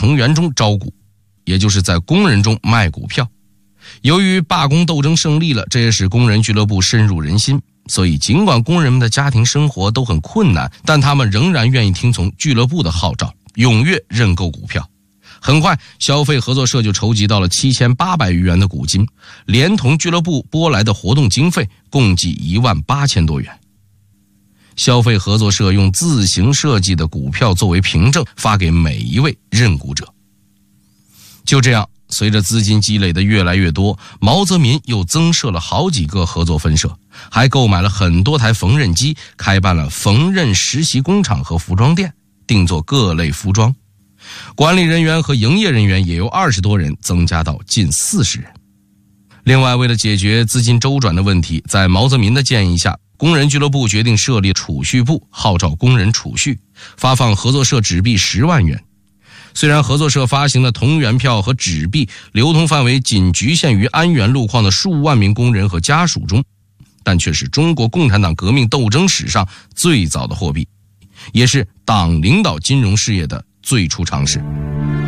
成员中招股，也就是在工人中卖股票。由于罢工斗争胜利了，这也使工人俱乐部深入人心，所以尽管工人们的家庭生活都很困难，但他们仍然愿意听从俱乐部的号召，踊跃认购股票。很快，消费合作社就筹集到了7800余元的股金，连同俱乐部拨来的活动经费，共计18000多元。消费合作社用自行设计的股票作为凭证，发给每一位认股者。就这样，随着资金积累的越来越多，毛泽民又增设了好几个合作分社，还购买了很多台缝纫机，开办了缝纫实习工厂和服装店，定做各类服装。管理人员和营业人员也由20多人增加到近40人。另外，为了解决资金周转的问题，在毛泽民的建议下，工人俱乐部决定设立储蓄部，号召工人储蓄，发放合作社纸币10万元。虽然合作社发行的铜元票和纸币流通范围仅局限于安源路况的数万名工人和家属中，但却是中国共产党革命斗争史上最早的货币，也是党领导金融事业的最初尝试。